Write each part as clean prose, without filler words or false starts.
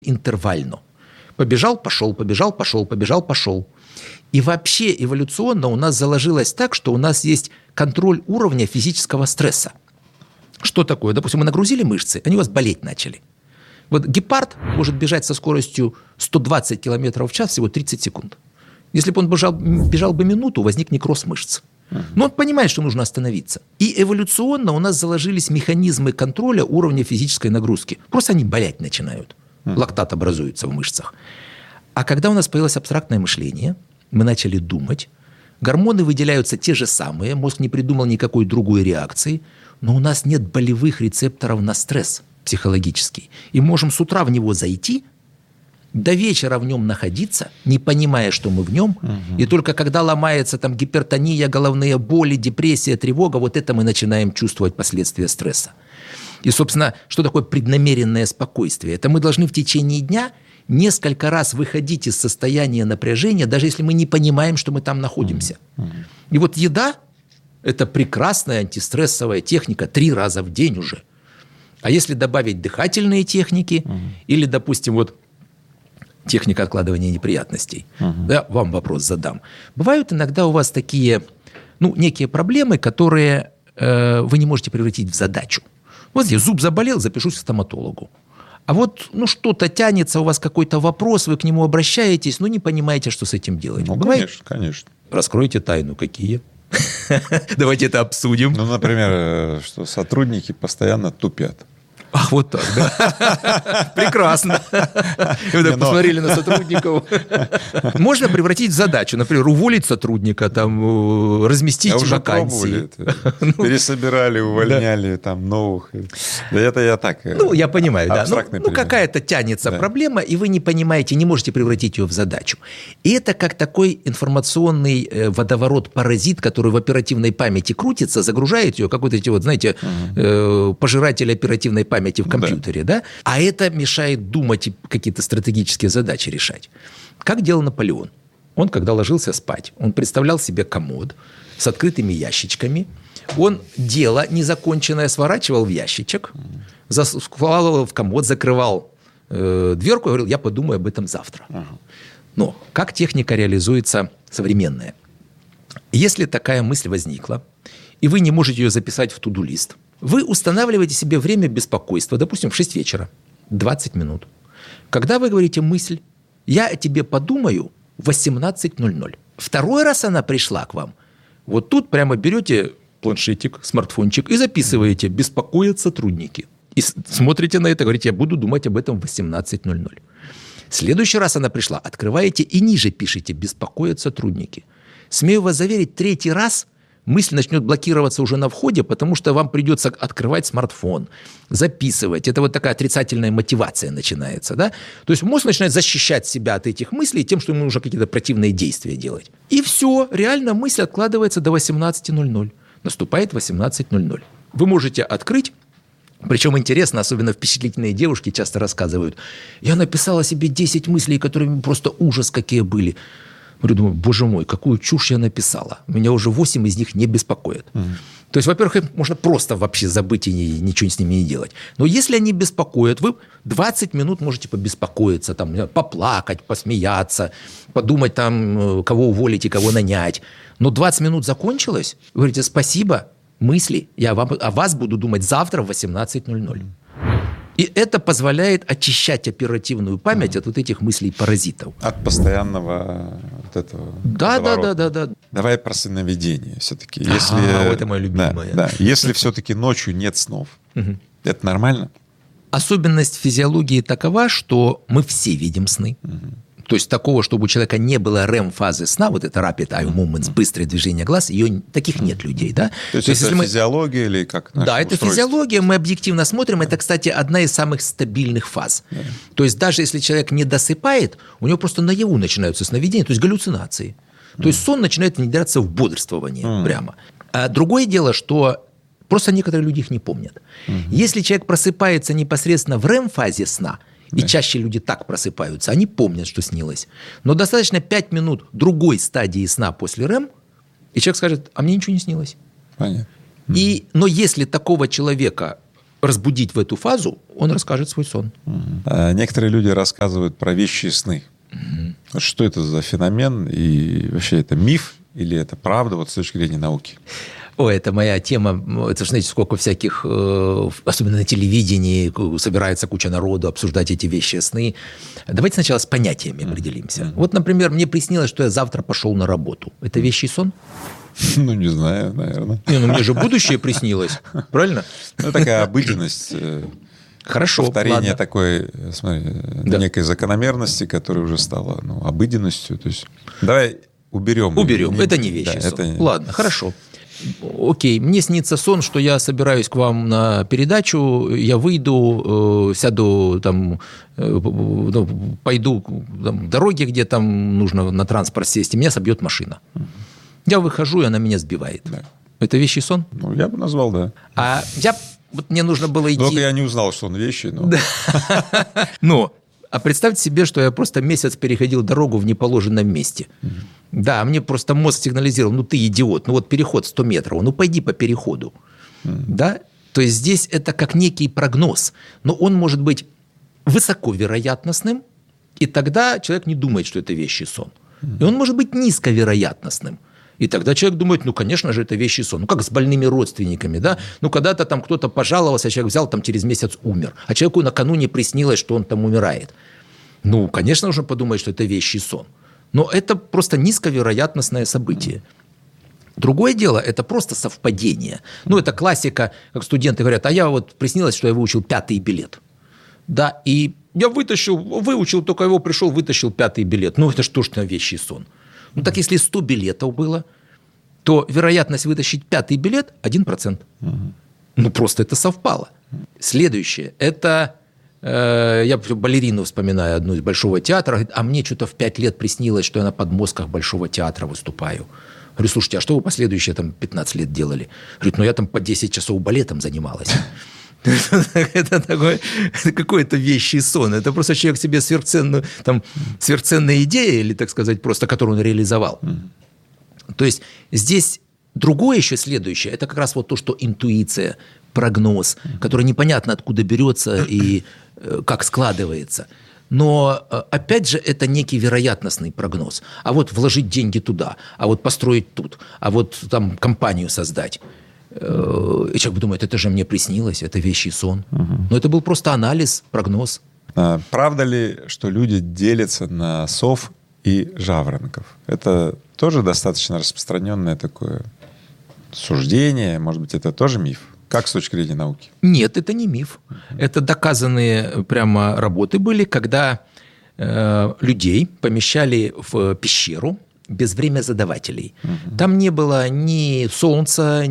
интервально. Побежал, пошел, побежал, пошел, побежал, пошел. И вообще эволюционно у нас заложилось так, что у нас есть контроль уровня физического стресса. Что такое? Допустим, мы нагрузили мышцы, они у вас болеть начали. Вот гепард может бежать со скоростью 120 км в час всего 30 секунд. Если бы он бежал бы минуту, возник некроз мышц. Но он понимает, что нужно остановиться. И эволюционно у нас заложились механизмы контроля уровня физической нагрузки. Просто они болеть начинают. Лактат образуется в мышцах. А когда у нас появилось абстрактное мышление, мы начали думать, гормоны выделяются те же самые, мозг не придумал никакой другой реакции, но у нас нет болевых рецепторов на стресс психологический. И можем с утра в него зайти, до вечера в нем находиться, не понимая, что мы в нем, и только когда ломается там гипертония, головные боли, депрессия, тревога, вот это мы начинаем чувствовать последствия стресса. И, собственно, что такое преднамеренное спокойствие? Это мы должны в течение дня несколько раз выходить из состояния напряжения, даже если мы не понимаем, что мы там находимся. И вот еда – это прекрасная антистрессовая техника 3 раза в день уже. А если добавить дыхательные техники или, допустим, вот техника откладывания неприятностей, да, вам вопрос задам. Бывают иногда у вас такие, некие проблемы, которые вы не можете превратить в задачу. Вот здесь зуб заболел, запишусь к стоматологу. А вот что-то тянется, у вас какой-то вопрос, вы к нему обращаетесь, но не понимаете, что с этим делать. Конечно. Раскройте тайну. Какие? Давайте это обсудим. Например, что сотрудники постоянно тупят. Ах, вот так, да? Прекрасно. Вы так посмотрели на сотрудников. Можно превратить в задачу. Например, уволить сотрудника, там, разместить вакансии. Пересобирали, увольняли там новых. Да это я так. Я понимаю, да. Какая-то тянется проблема, и вы не понимаете, не можете превратить ее в задачу. И это как такой информационный водоворот-паразит, который в оперативной памяти крутится, загружает ее, как вот эти вот, знаете, пожиратели оперативной памяти в компьютере, да? А это мешает думать и какие-то стратегические задачи решать. Как делал Наполеон? Он, когда ложился спать, он представлял себе комод с открытыми ящичками. Он дело незаконченное сворачивал в ящичек, складывал в комод, закрывал дверку и говорил, я подумаю об этом завтра. Но как техника реализуется современная? Если такая мысль возникла, и вы не можете ее записать в туду-лист, вы устанавливаете себе время беспокойства, допустим, в 6 вечера, 20 минут. Когда вы говорите мысль, я о тебе подумаю в 18:00. Второй раз она пришла к вам. Вот тут прямо берете планшетик, смартфончик и записываете «беспокоят сотрудники». И смотрите на это, говорите, я буду думать об этом в 18:00. В следующий раз она пришла, открываете и ниже пишите «беспокоят сотрудники». Смею вас заверить, 3-й раз мысль начнет блокироваться уже на входе, потому что вам придется открывать смартфон, записывать. Это вот такая отрицательная мотивация начинается. Да? То есть мозг начинает защищать себя от этих мыслей тем, что ему нужно какие-то противные действия делать. И все, реально мысль откладывается до 18:00. Наступает 18:00. Вы можете открыть, причем интересно, особенно впечатлительные девушки часто рассказывают, я написала себе 10 мыслей, которые просто ужас какие были. Я думаю, боже мой, какую чушь я написала. Меня уже 8 из них не беспокоят. То есть, во-первых, их можно просто вообще забыть и ничего с ними не делать. Но если они беспокоят, вы 20 минут можете побеспокоиться, там, поплакать, посмеяться, подумать, там, кого уволить и кого нанять. Но 20 минут закончилось, вы говорите, спасибо, мысли, я о вас буду думать завтра в 18:00. И это позволяет очищать оперативную память от вот этих мыслей-паразитов. От постоянного вот этого водоворота. Да. Давай про сновидение все-таки. Это мое любимое. Да. Если все-таки ночью нет снов, это нормально? Особенность физиологии такова, что мы все видим сны. То есть такого, чтобы у человека не было REM-фазы сна, вот это Rapid Eye Movements, быстрое движение глаз, таких нет людей. Да? То есть это физиология или как? Да, это физиология, мы объективно смотрим. Это, кстати, одна из самых стабильных фаз. Да. То есть даже если человек не досыпает, у него просто наяву начинаются сновидения, то есть галлюцинации. То есть сон начинает внедряться в бодрствование прямо. А другое дело, что просто некоторые люди их не помнят. Если человек просыпается непосредственно в REM-фазе сна, и чаще люди так просыпаются, они помнят, что снилось. Но достаточно 5 минут другой стадии сна после REM, и человек скажет, а мне ничего не снилось. Понятно. Но если такого человека разбудить в эту фазу, он расскажет свой сон. Некоторые люди рассказывают про вещие сны. Вот что это за феномен? И вообще это миф или это правда вот с точки зрения науки? Ой, это моя тема. Это, знаете, сколько всяких, особенно на телевидении, собирается куча народу обсуждать эти вещи, сны. Давайте сначала с понятиями определимся. Вот, например, мне приснилось, что я завтра пошел на работу. Это вещий сон? Ну, не знаю, наверное. Мне же будущее приснилось, правильно? Ну, такая обыденность. Хорошо, повторение такой, смотри, некой закономерности, которая уже стала обыденностью. То есть давай уберем. Уберем. Это не вещий сон. Ладно, хорошо. Окей, мне снится сон, что я собираюсь к вам на передачу, я выйду, сяду там, пойду там, дороги, где там нужно на транспорт сесть, и меня собьет машина. Я выхожу, и она меня сбивает. Да. Это вещий сон? Ну, я бы назвал, да. А вот мне нужно было идти... Только я не узнал, что он вещий, но... А представьте себе, что я просто месяц переходил дорогу в неположенном месте. Да, мне просто мозг сигнализировал, ну ты идиот, ну вот переход 100 метров, ну пойди по переходу. Да? То есть здесь это как некий прогноз, но он может быть высоковероятностным, и тогда человек не думает, что это вещий сон. И он может быть низковероятностным. И тогда человек думает, ну, конечно же, это вещий сон. Ну, как с больными родственниками, да? Ну, когда-то там кто-то пожаловался, человек взял, там через месяц умер. А человеку накануне приснилось, что он там умирает. Ну, конечно, нужно подумать, что это вещий сон. Но это просто низковероятностное событие. Другое дело, это просто совпадение. Ну, это классика, как студенты говорят, а я вот приснилось, что я выучил 5-й билет. Да, и я выучил, только его пришел, вытащил 5-й билет. Ну, это что ж на вещий сон? Ну, так если 100 билетов было, то вероятность вытащить 5-й билет 1%. Ну, просто это совпало. Следующее. Это, я балерину вспоминаю, одну из Большого театра. Говорит, а мне что-то в 5 лет приснилось, что я на подмостках Большого театра выступаю. Говорю, слушайте, а что вы последующие там 15 лет делали? Говорит, ну, я там по 10 часов балетом занималась. Это такой какой-то вещий сон. Это просто человек себе сверхценная идея, или, так сказать, просто которую он реализовал. То есть здесь другое еще следующее. Это как раз вот то, что интуиция, прогноз, который непонятно откуда берется и как складывается. Но, опять же, это некий вероятностный прогноз. А вот вложить деньги туда, а вот построить тут, а вот там компанию создать. И человек думает, это же мне приснилось, это вещий сон. Но это был просто анализ, прогноз. Правда ли, что люди делятся на сов и жаворонков? Это тоже достаточно распространенное такое суждение, может быть, это тоже миф? Как с точки зрения науки? Нет, это не миф. Это доказанные прямо работы были, когда людей помещали в пещеру без времязадавателей. Там не было ни солнца,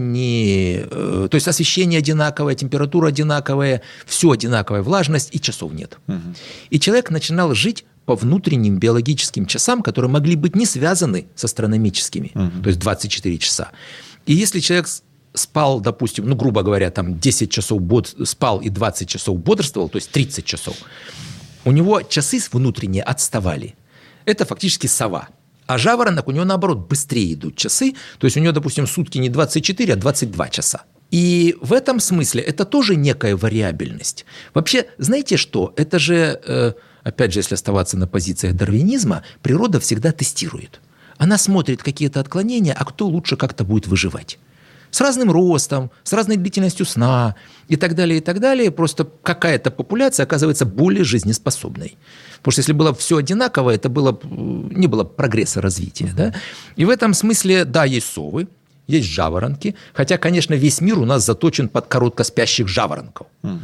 то есть освещение одинаковое, температура одинаковая, все одинаковая, влажность, и часов нет. И человек начинал жить по внутренним биологическим часам, которые могли быть не связаны с астрономическими, то есть 24 часа. И если человек спал, допустим, ну, грубо говоря, там 10 часов спал и 20 часов бодрствовал, то есть 30 часов, у него часы внутренние отставали. Это фактически сова. А жаворонок, у него, наоборот, быстрее идут часы. То есть у него, допустим, сутки не 24, а 22 часа. И в этом смысле это тоже некая вариабельность. Вообще, знаете что? Это же, опять же, если оставаться на позициях дарвинизма, природа всегда тестирует. Она смотрит какие-то отклонения, а кто лучше как-то будет выживать. С разным ростом, с разной длительностью сна и так далее, и так далее. Просто какая-то популяция оказывается более жизнеспособной. Потому что если было все одинаково, это не было прогресса развития. Да? И в этом смысле, да, есть совы, есть жаворонки. Хотя, конечно, весь мир у нас заточен под короткоспящих жаворонков.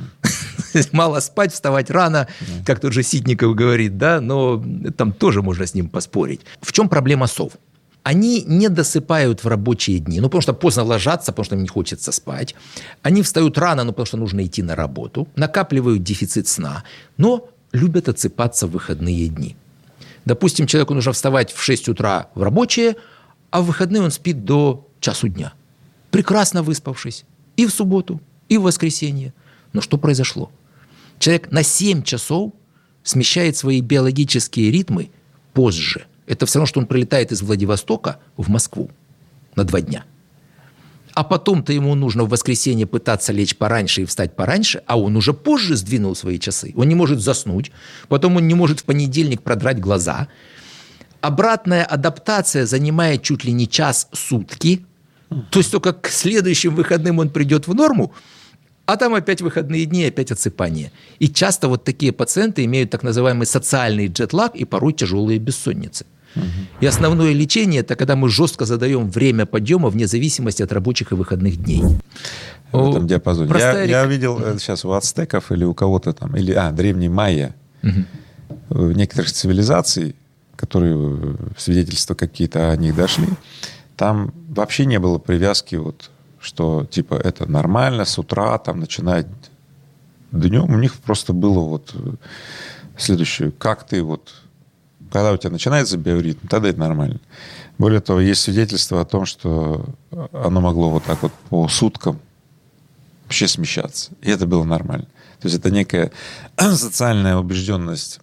Мало спать, вставать рано, как тот же Ситников говорит, да, но там тоже можно с ним поспорить. В чем проблема сов? Они не досыпают в рабочие дни, потому что поздно ложатся, потому что им не хочется спать. Они встают рано, потому что нужно идти на работу, накапливают дефицит сна, но любят отсыпаться в выходные дни. Допустим, человеку нужно вставать в 6 утра в рабочие, а в выходные он спит до часу дня. Прекрасно выспавшись. И в субботу, и в воскресенье. Но что произошло? Человек на 7 часов смещает свои биологические ритмы позже. Это все равно, что он прилетает из Владивостока в Москву на 2 дня. а потом-то ему нужно в воскресенье пытаться лечь пораньше и встать пораньше, а он уже позже сдвинул свои часы. Он не может заснуть, потом он не может в понедельник продрать глаза. Обратная адаптация занимает чуть ли не час сутки, то есть только к следующим выходным он придет в норму, а там опять выходные дни, опять отсыпание. И часто вот такие пациенты имеют так называемый социальный джетлаг и порой тяжелые бессонницы. И основное лечение – это когда мы жестко задаем время подъема вне зависимости от рабочих и выходных дней. В этом диапазоне. Я видел сейчас у ацтеков или у кого-то там, или древний майя, в некоторых цивилизаций, которые свидетельства какие-то о них дошли, там вообще не было привязки, вот, что типа это нормально с утра там начинать днем. У них просто было вот следующее, как ты вот, когда у тебя начинается биоритм, тогда это нормально. Более того, есть свидетельство о том, что оно могло вот так вот по суткам вообще смещаться. И это было нормально. То есть это некая социальная убежденность,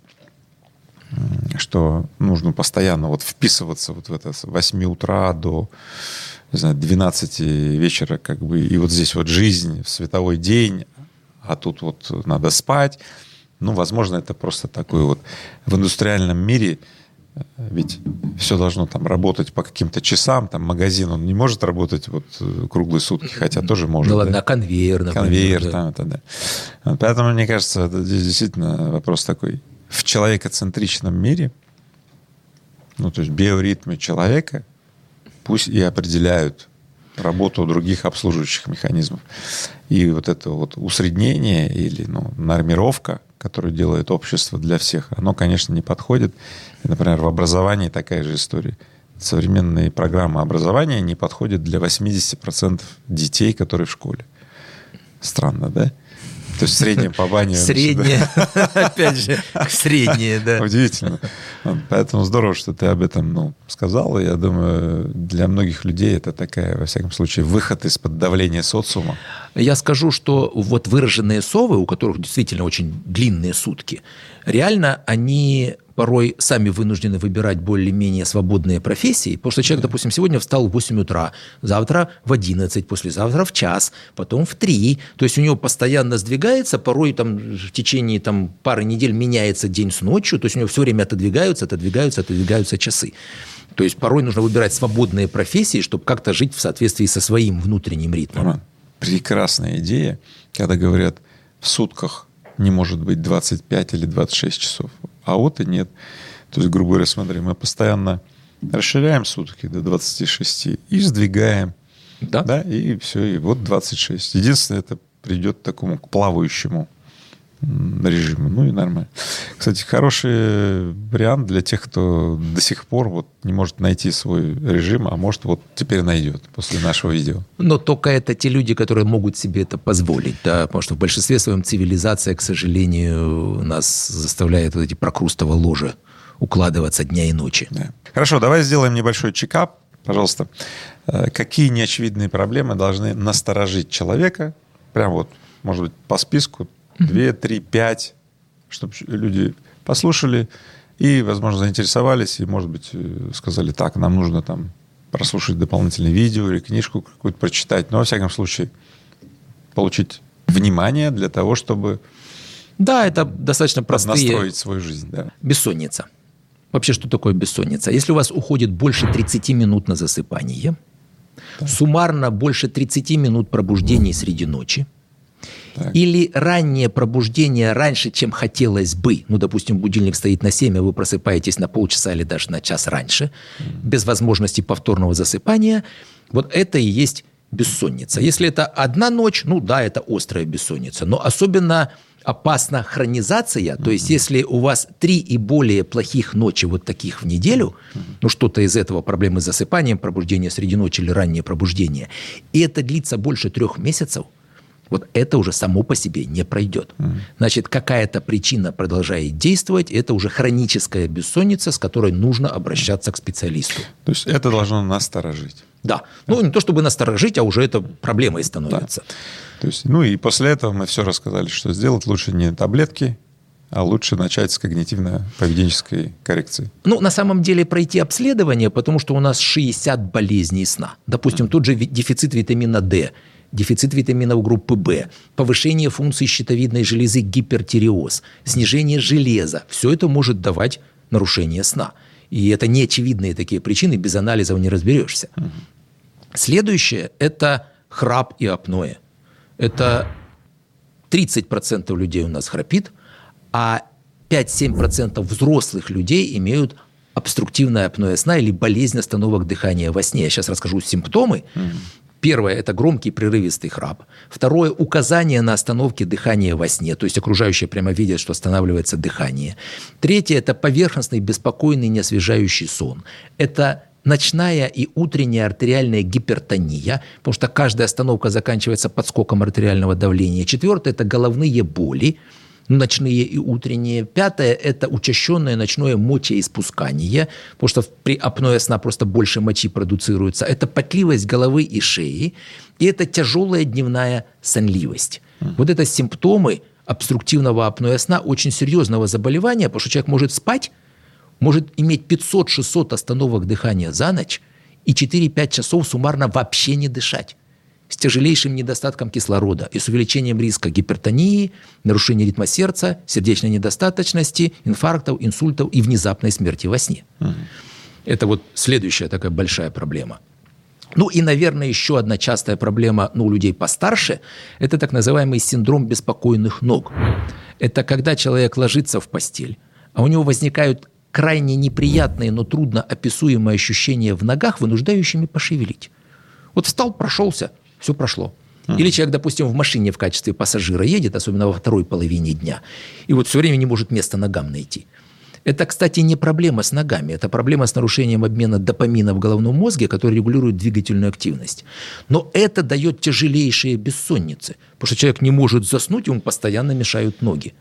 что нужно постоянно вот вписываться вот в это с 8 утра до, не знаю, 12 вечера, как бы, и вот здесь вот жизнь в световой день, а тут вот надо спать. Ну, возможно, это просто такой вот в индустриальном мире, ведь все должно там работать по каким-то часам, там магазин, он не может работать вот круглые сутки, хотя тоже может. Да ладно, конвейер, например. Конвейер, там это, да. Поэтому, мне кажется, это действительно вопрос такой. В человекоцентричном мире, ну, то есть биоритмы человека пусть и определяют работу других обслуживающих механизмов. И вот это вот усреднение или нормировка, которую делает общество для всех, оно, конечно, не подходит. И, например, в образовании такая же история. Современные программы образования не подходят для 80% детей, которые в школе. Странно, да? То есть среднее по бане. Среднее, опять же, среднее, да. Удивительно. Поэтому здорово, что ты об этом сказал. Я думаю, для многих людей это такая, во всяком случае, выход из-под давления социума. Я скажу, что вот выраженные совы, у которых действительно очень длинные сутки, реально они порой сами вынуждены выбирать более-менее свободные профессии, потому что человек, допустим, сегодня встал в 8 утра, завтра в 11, послезавтра в час, потом в 3. То есть у него постоянно сдвигается, порой там, в течение пары недель меняется день с ночью, то есть у него все время отодвигаются часы. То есть порой нужно выбирать свободные профессии, чтобы как-то жить в соответствии со своим внутренним ритмом. Прекрасная идея, когда говорят, в сутках не может быть 25 или 26 часов. А вот и нет. То есть, грубо говоря, смотри, мы постоянно расширяем сутки до 26 и сдвигаем. Да, и все, и вот 26. Единственное, это придет к такому плавающему режиму. Ну и нормально. Кстати, хороший вариант для тех, кто до сих пор вот не может найти свой режим, а может вот теперь найдет после нашего видео. Но только это те люди, которые могут себе это позволить, да, потому что в большинстве своем цивилизация, к сожалению, нас заставляет вот эти прокрустово ложа укладываться дня и ночи. Да. Хорошо, давай сделаем небольшой чекап. Пожалуйста, какие неочевидные проблемы должны насторожить человека? Прям вот, может быть, по списку 2, 3, 5, чтобы люди послушали и, возможно, заинтересовались, и, может быть, сказали, так, нам нужно там прослушать дополнительное видео или книжку какую-то прочитать, но, во всяком случае, получить внимание для того, чтобы это достаточно простые... настроить свою жизнь. Да. Бессонница. Вообще, что такое бессонница? Если у вас уходит больше 30 минут на засыпание, суммарно больше 30 минут пробуждений среди ночи, или раннее пробуждение раньше, чем хотелось бы. Допустим, будильник стоит на 7, а вы просыпаетесь на полчаса или даже на час раньше, без возможности повторного засыпания. Вот это и есть бессонница. Если это одна ночь, это острая бессонница. Но особенно опасна хронизация. То есть, если у вас 3 и более плохих ночи вот таких в неделю, что-то из этого, проблемы с засыпанием, пробуждение среди ночи или раннее пробуждение, и это длится больше 3 месяцев, вот это уже само по себе не пройдет. Значит, какая-то причина продолжает действовать, это уже хроническая бессонница, с которой нужно обращаться к специалисту. То есть это должно насторожить. Да. Не то чтобы насторожить, а уже это проблемой становится. Да. То есть, и после этого мы все рассказали, что сделать лучше не таблетки, а лучше начать с когнитивно-поведенческой коррекции? На самом деле пройти обследование, потому что у нас 60 болезней сна. Допустим, тот же дефицит витамина D, дефицит витаминов группы В, повышение функций щитовидной железы, гипертиреоз, снижение железа. Все это может давать нарушение сна. И это не очевидные такие причины, без анализов не разберешься. Следующее – это храп и апноэ. Это 30% людей у нас храпит, а 5-7% взрослых людей имеют обструктивное апноэ сна или болезнь остановок дыхания во сне. Я сейчас расскажу симптомы. Первое – это громкий прерывистый храп. Второе – указание на остановке дыхания во сне, то есть окружающие прямо видят, что останавливается дыхание. Третье – это поверхностный, беспокойный, неосвежающий сон. Это ночная и утренняя артериальная гипертония, потому что каждая остановка заканчивается подскоком артериального давления. Четвертое – это головные боли, ночные и утренние. Пятое – это учащенное ночное мочеиспускание, потому что при апноэ сна просто больше мочи продуцируется. Это потливость головы и шеи. И это тяжелая дневная сонливость. Вот это симптомы обструктивного апноэ сна, очень серьезного заболевания, потому что человек может спать, может иметь 500-600 остановок дыхания за ночь и 4-5 часов суммарно вообще не дышать, с тяжелейшим недостатком кислорода и с увеличением риска гипертонии, нарушения ритма сердца, сердечной недостаточности, инфарктов, инсультов и внезапной смерти во сне. Это вот следующая такая большая проблема. И, наверное, еще одна частая проблема у людей постарше – это так называемый синдром беспокойных ног. Это когда человек ложится в постель, а у него возникают крайне неприятные, но трудно описуемые ощущения в ногах, вынуждающими пошевелить. Вот встал, прошелся, все прошло. Или человек, допустим, в машине в качестве пассажира едет, особенно во второй половине дня, и вот все время не может места ногам найти. Это, кстати, не проблема с ногами, это проблема с нарушением обмена допамина в головном мозге, который регулирует двигательную активность. Но это дает тяжелейшие бессонницы, потому что человек не может заснуть, ему постоянно мешают ноги.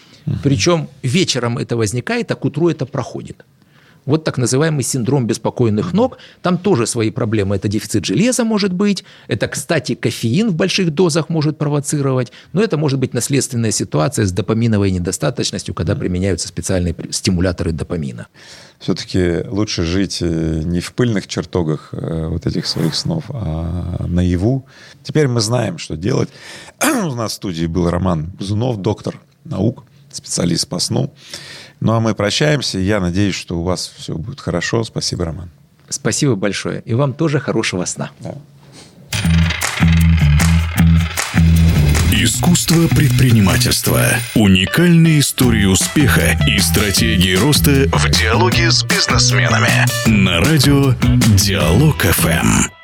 Причем вечером это возникает, а к утру это проходит. Вот так называемый синдром беспокойных ног. Там тоже свои проблемы. Это дефицит железа может быть. Это, кстати, кофеин в больших дозах может провоцировать. Но это может быть наследственная ситуация с допаминовой недостаточностью, когда применяются специальные стимуляторы допамина. Все-таки лучше жить не в пыльных чертогах вот этих своих снов, а наяву. Теперь мы знаем, что делать. У нас в студии был Роман Бузунов, доктор наук, специалист по сну. Ну, а мы прощаемся. Я надеюсь, что у вас все будет хорошо. Спасибо, Роман. Спасибо большое. И вам тоже хорошего сна. Да. Искусство предпринимательства. Уникальные истории успеха и стратегии роста в диалоге с бизнесменами. На радио Диалог ФМ.